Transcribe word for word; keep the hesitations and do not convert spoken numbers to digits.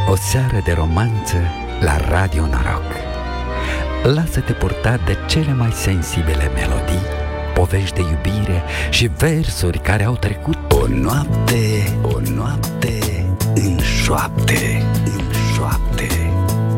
O seară de romanță la Radio Noroc. Lasă-te purta de cele mai sensibile melodii, povești de iubire și versuri care au trecut. O noapte, o noapte în șoapte.